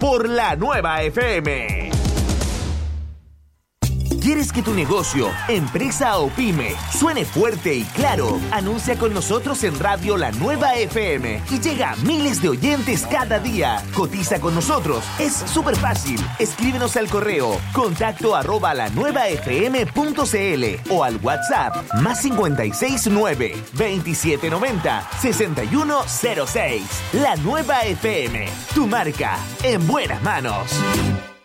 por La Nueva FM. ¿Quieres que tu negocio, empresa o pyme suene fuerte y claro? Anuncia con nosotros en Radio La Nueva FM y llega a miles de oyentes cada día. Cotiza con nosotros. Es súper fácil. Escríbenos al correo contacto@lanuevafm.cl o al WhatsApp +56 9 27 90 61 06. La Nueva FM, tu marca en buenas manos.